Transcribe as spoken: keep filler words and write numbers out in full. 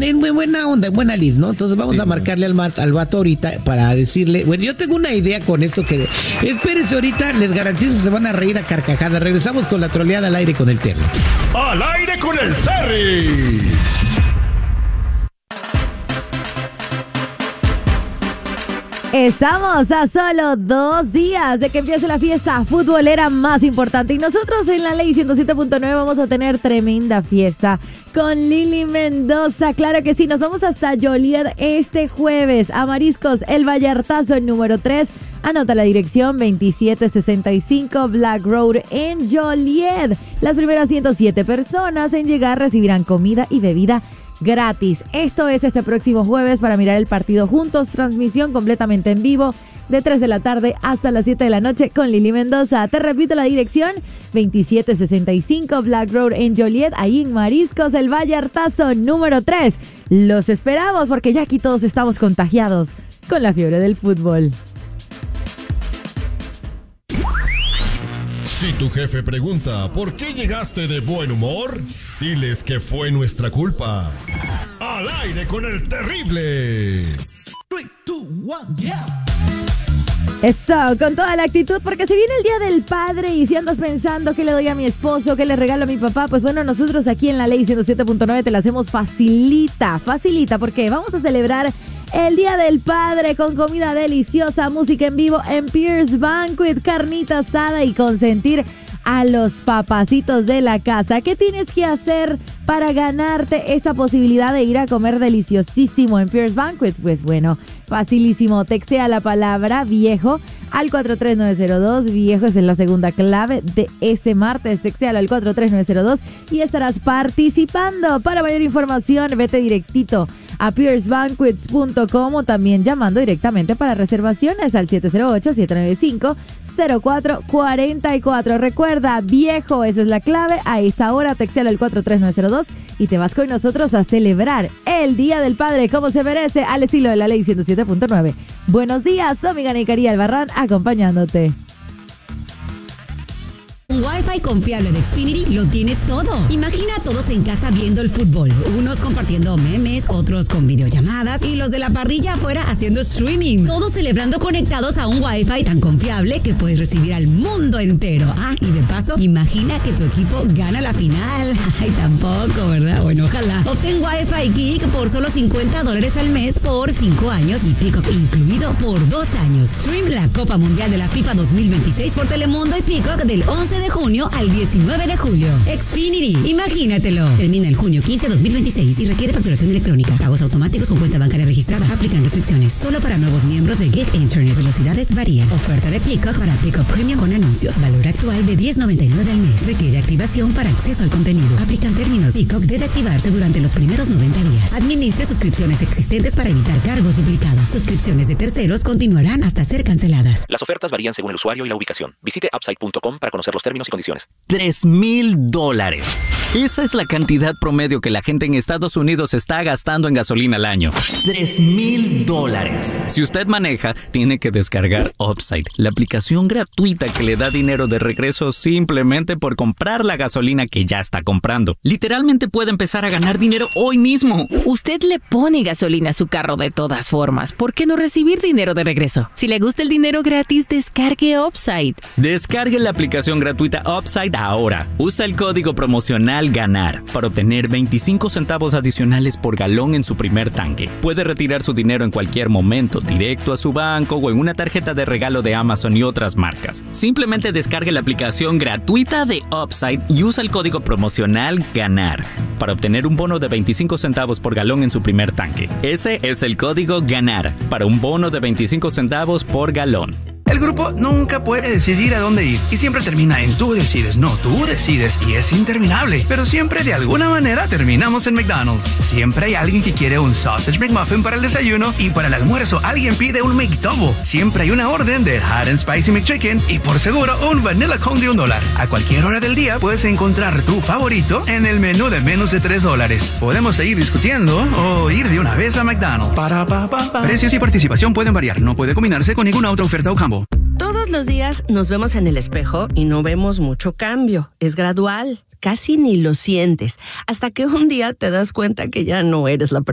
en buena onda, en buena list, ¿no? Entonces vamos sí, a marcarle al, al vato ahorita para decirle, bueno, yo tengo una idea con esto que... Espérense ahorita, les garantizo se van a reír a carcajadas. Regresamos con la troleada al aire con el Terry. ¡Al aire con el Terry! Estamos a solo dos días de que empiece la fiesta futbolera más importante y nosotros en la Ley ciento siete punto nueve vamos a tener tremenda fiesta con Lili Mendoza. Claro que sí, nos vamos hasta Joliet este jueves a Mariscos El Vallartazo número tres. Anota la dirección veintisiete sesenta y cinco Black Road en Joliet. Las primeras ciento siete personas en llegar recibirán comida y bebida gratis. Esto es este próximo jueves para mirar el partido juntos, transmisión completamente en vivo de tres de la tarde hasta las siete de la noche con Lili Mendoza. Te repito la dirección, veintisiete sesenta y cinco Black Road en Joliet, ahí en Mariscos El Vallartazo número tres. Los esperamos porque ya aquí todos estamos contagiados con la fiebre del fútbol. Si tu jefe pregunta ¿por qué llegaste de buen humor? Diles que fue nuestra culpa. ¡Al aire con el terrible! tres, dos, uno, yeah. Eso, con toda la actitud, porque se viene el Día del Padre y si andas pensando qué le doy a mi esposo, qué le regalo a mi papá, pues bueno, nosotros aquí en la Ley ciento siete punto nueve te la hacemos facilita, facilita, porque vamos a celebrar el Día del Padre con comida deliciosa, música en vivo en Pierce Banquet, carnita asada y consentir a los papacitos de la casa. ¿Qué tienes que hacer para ganarte esta posibilidad de ir a comer deliciosísimo en Pierce Banquet? Pues bueno, facilísimo. Textea la palabra viejo al cuatro tres nueve cero dos. Viejo es en la segunda clave de este martes. Textealo al cuatro tres nueve cero dos y estarás participando. Para mayor información, vete directito a pierce banquets punto com o también llamando directamente para reservaciones al siete cero ocho, siete nueve cinco, cero cuatro cuatro cuatro. Recuerda, viejo, esa es la clave. A esta hora, textéalo al cuatro tres nueve cero dos y te vas con nosotros a celebrar el Día del Padre como se merece al estilo de la Ley ciento siete punto nueve. Buenos días, soy Migana y Caría Albarrán acompañándote. Un Wi-Fi confiable de Xfinity lo tienes todo. Imagina a todos en casa viendo el fútbol, unos compartiendo memes, otros con videollamadas y los de la parrilla afuera haciendo streaming. Todos celebrando conectados a un Wi-Fi tan confiable que puedes recibir al mundo entero. Ah, y de paso, imagina que tu equipo gana la final. Ay, tampoco, ¿verdad? Bueno, ojalá. Obtén Wi-Fi Geek por solo cincuenta dólares al mes por cinco años y Peacock incluido por dos años. Stream la Copa Mundial de la FIFA dos mil veintiséis por Telemundo y Peacock del once de junio al diecinueve de julio. Xfinity, imagínatelo. Termina el junio quince de dos mil veintiséis y requiere facturación electrónica. Pagos automáticos con cuenta bancaria registrada. Aplican restricciones. Solo para nuevos miembros de Geek Internet. Velocidades varían. Oferta de Peacock para Peacock Premium con anuncios. Valor actual de diez noventa y nueve al mes. Requiere activación para acceso al contenido. Aplican términos. Peacock debe activarse durante los primeros noventa días. Administre suscripciones existentes para evitar cargos duplicados. Suscripciones de terceros continuarán hasta ser canceladas. Las ofertas varían según el usuario y la ubicación. Visite upside punto com para conocer los términos y condiciones. Tres mil dólares. Esa es la cantidad promedio que la gente en Estados Unidos está gastando en gasolina al año. Tres mil dólares. Si usted maneja, tiene que descargar Upside, la aplicación gratuita que le da dinero de regreso simplemente por comprar la gasolina que ya está comprando. Literalmente puede empezar a ganar dinero hoy mismo. Usted le pone gasolina a su carro de todas formas. ¿Por qué no recibir dinero de regreso? Si le gusta el dinero gratis, descargue Upside. Descargue la aplicación gratuita Upside ahora. Usa el código promocional GANAR para obtener veinticinco centavos adicionales por galón en su primer tanque. Puede retirar su dinero en cualquier momento, directo a su banco o en una tarjeta de regalo de Amazon y otras marcas. Simplemente descargue la aplicación gratuita de Upside y usa el código promocional GANAR para obtener un bono de veinticinco centavos por galón en su primer tanque. Ese es el código GANAR para un bono de veinticinco centavos por galón. El grupo nunca puede decidir a dónde ir y siempre termina en tú decides, no, tú decides y es interminable. Pero siempre de alguna manera terminamos en McDonald's. Siempre hay alguien que quiere un Sausage McMuffin para el desayuno y para el almuerzo alguien pide un McDouble. Siempre hay una orden de Hot and Spicy McChicken y por seguro un Vanilla Cone de un dólar. A cualquier hora del día puedes encontrar tu favorito en el menú de menos de tres dólares. Podemos seguir discutiendo o ir de una vez a McDonald's. Para, pa, pa, pa. Precios y participación pueden variar. No puede combinarse con ninguna otra oferta o combo. Todos los días nos vemos en el espejo y no vemos mucho cambio. Es gradual, casi ni lo sientes, hasta que un día te das cuenta que ya no eres la persona